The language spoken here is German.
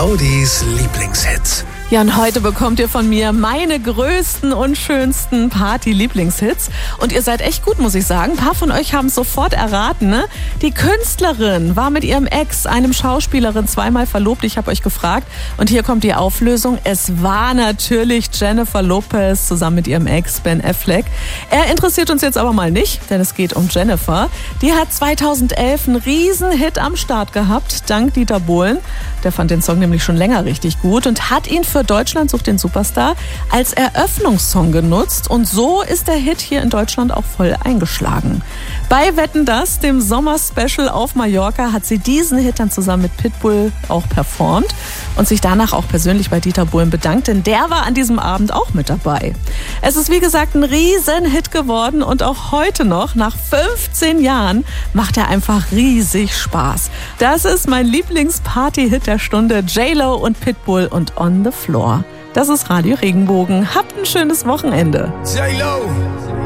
Claudis Lieblingshits. Ja, und heute bekommt ihr von mir meine größten und schönsten Party-Lieblingshits. Und ihr seid echt gut, muss ich sagen. Ein paar von euch haben es sofort erraten, ne? Die Künstlerin war mit ihrem Ex, einem Schauspielerin, zweimal verlobt. Ich habe euch gefragt. Und hier kommt die Auflösung. Es war natürlich Jennifer Lopez zusammen mit ihrem Ex Ben Affleck. Er interessiert uns jetzt aber mal nicht, denn es geht um Jennifer. Die hat 2011 einen Riesenhit am Start gehabt, dank Dieter Bohlen. Der fand den Song nämlich schon länger richtig gut und hat ihn für Deutschland sucht den Superstar als Eröffnungssong genutzt. Und so ist der Hit hier in Deutschland auch voll eingeschlagen. Bei Wetten, dass, dem Sommer-Special auf Mallorca, hat sie diesen Hit dann zusammen mit Pitbull auch performt und sich danach auch persönlich bei Dieter Bohlen bedankt, denn der war an diesem Abend auch mit dabei. Es ist wie gesagt ein Riesen-Hit geworden und auch heute noch, nach 15 Jahren, macht er einfach riesig Spaß. Das ist mein Lieblings-Party-Hit der Stunde, J-Lo und Pitbull und On the Floor. Das ist Radio Regenbogen. Habt ein schönes Wochenende. J-Lo.